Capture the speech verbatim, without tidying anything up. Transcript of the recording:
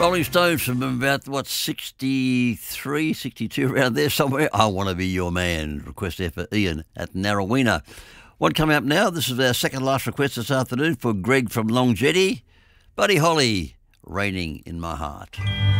Rolling Stones from about, what, sixty-three, sixty-two, around there somewhere. I Want to Be Your Man. Request there for Ian at Narrowena. One coming up now. This is our second last request this afternoon for Greg from Long Jetty. Buddy Holly, Raining in My Heart.